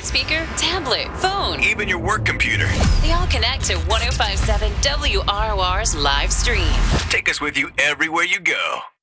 smart speaker, tablet, phone, even your work computer. They all connect to 105.7 WROR's live stream. Take us with you everywhere you go.